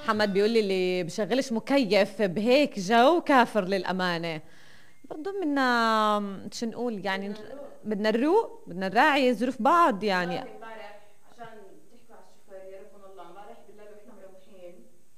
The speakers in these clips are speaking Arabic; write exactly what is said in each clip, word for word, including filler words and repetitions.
محمد بيقول لي اللي بشغلش مكيف بهيك جو كافر للامانه. برضه بدنا شو نقول يعني، بدنا نروق، بدنا نراعي ظروف بعض يعني. امبارح عشان تحكوا على الشوفير يعرفون الله، امبارح بالليل واحنا مروحين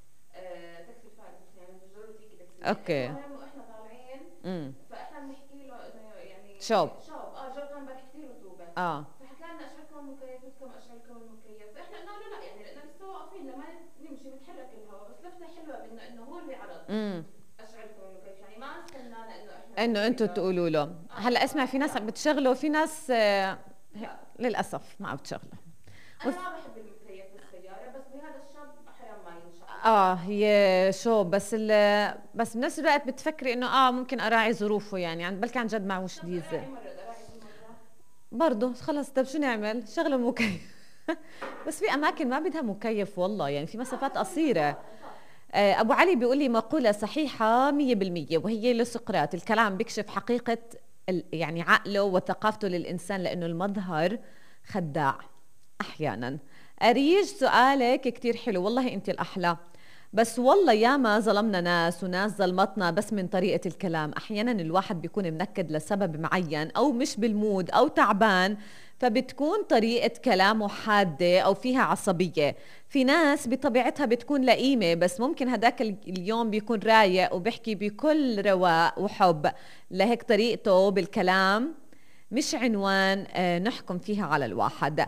آه، تاكسي الفارس يعني بجروا تيكي تاكسي، اوكي. المهم واحنا طالعين امم فاحنا بنحكي له انه يعني شوب. شوب اه جو كان امبارح كثير رطوبه، اه. فحكى لنا اشعلكم المكيف بدكم اشعلكم المكيف، فاحنا قلنا له لا يعني لانه لسه واقفين لما نمشي بتحرك الهواء، بس لفته حلوه منه انه هو اللي عرض امم اشعلكم المكيف، يعني ما استنانا انه احنا انه نحكي انتوا له. تقولوا له. اه هلا اسمع، في ناس عم فلا بتشغله وفي ناس آه لا للاسف ما عم بتشغله. انا ما بحب المكيف بالسياره، بس بهذا الشاب حرام ما ينشعل. اه هي شو بس ال بس بنفس الوقت بتفكري انه اه ممكن اراعي ظروفه يعني، عن بلكي عن جد معوش طب ديزل. راعي مرة راعي بالمرة. برضه خلص، طب شو نعمل؟ شغله مكيف. بس في اماكن ما بدها مكيف والله، يعني في اه مسافات عشان قصيره. المسافة صح. آه، ابو علي بيقول لي مقوله صحيحه مية بالمية، وهي لسقراط: الكلام بيكشف حقيقه ال- يعني عقله وثقافته للانسان، لانه المظهر خداع احيانا. اريج سؤالك كتير حلو، والله انت الاحلى. بس والله ياما ظلمنا ناس وناس ظلمتنا بس من طريقة الكلام. أحيانا الواحد بيكون منكد لسبب معين أو مش بالمود أو تعبان، فبتكون طريقة كلامه حادة أو فيها عصبية. في ناس بطبيعتها بتكون لئيمة، بس ممكن هداك ال- اليوم بيكون رايق وبيحكي بكل رواق وحب، لهيك طريقته بالكلام مش عنوان آه، نحكم فيها على الواحد.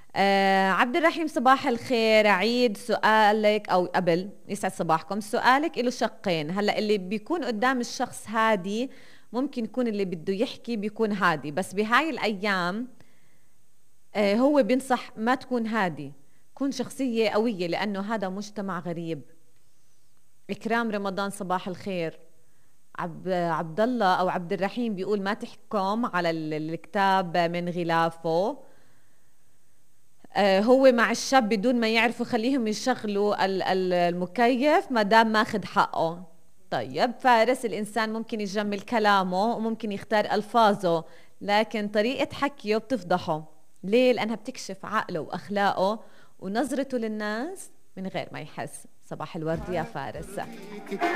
آه عبد الرحيم صباح الخير. عيد سؤالك او قبل يسعد صباحكم. سؤالك له شقين. هلا اللي بيكون قدام الشخص هادي، ممكن يكون اللي بده يحكي بيكون هادي، بس بهاي الايام آه هو بينصح ما تكون هادي، كون شخصية قوية لانه هذا مجتمع غريب. اكرام رمضان صباح الخير. عب عبد الله او عبد الرحيم بيقول ما تحكم على ال- الكتاب من غلافه. آه، هو مع الشاب بدون ما يعرفوا خليهم يشغلوا ال- ال- المكيف ما دام ماخذ حقه. طيب فارس: الإنسان ممكن يجمل كلامه وممكن يختار ألفاظه، لكن طريقة حكيه بتفضحه. ليه؟ لأنها بتكشف عقله وأخلاقه ونظرته للناس من غير ما يحس. صباح الورد يا فارس.